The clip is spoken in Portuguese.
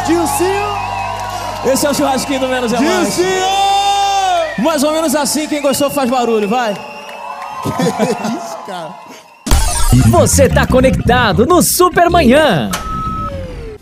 Dilcinho! Esse é o churrasquinho do Menos é Mais. Dilcinho! Mais ou menos assim, quem gostou faz barulho, vai. Que isso, cara? Você tá conectado no Supermanhã.